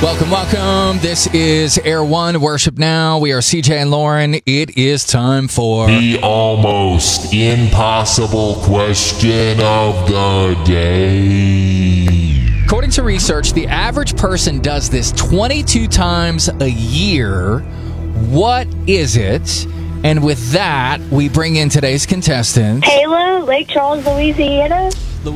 Welcome. This is Air One Worship Now. We are CJ and Lauren. It is time for the almost impossible question of the day. According to research, the average person does this 22 times a year. What is it? And with that, we bring in today's contestants. Kayla, Lake Charles, Louisiana.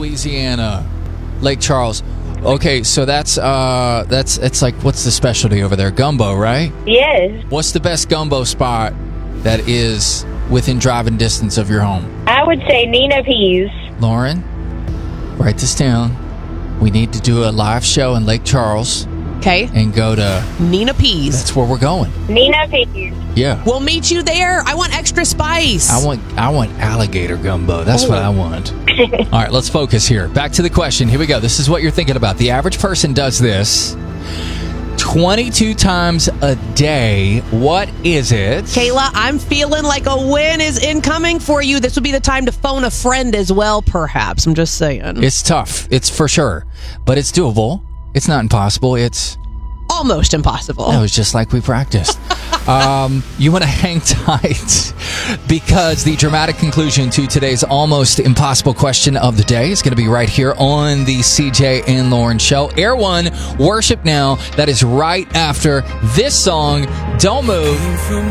Lake Charles. Okay, so it's like, what's the specialty over there? Gumbo, right? Yes. What's the best gumbo spot that is within driving distance of your home? I would say Nina Pease. Lauren, write this down. We need to do a live show in Lake Charles. Okay. And go to Nina Pease. That's where we're going. Nina Pease. Yeah. We'll meet you there. I want extra spice. I want alligator gumbo. That's what I want. All right, let's focus here. Back to the question. Here we go. This is what you're thinking about. The average person does this 22 times a day. What is it? Kayla, I'm feeling like a win is incoming for you. This would be the time to phone a friend as well, perhaps. I'm just saying. It's tough. It's for sure. But it's doable. It's not impossible. It's almost impossible. It was just like we practiced. You want to hang tight because the dramatic conclusion to today's almost impossible question of the day is going to be right here on the CJ and Lauren Show. Air One, Worship Now. That is right after this song. Don't move.